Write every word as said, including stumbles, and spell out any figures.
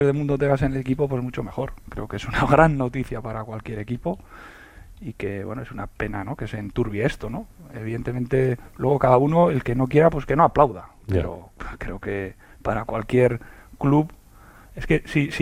del mundo tengas en el equipo, pues mucho mejor. Creo que es una gran noticia para cualquier equipo y que, bueno, es una pena, ¿no?, que se enturbie esto, ¿no? Evidentemente, luego cada uno, el que no quiera, pues que no aplauda. Ya. Pero creo que para cualquier club, es que si, si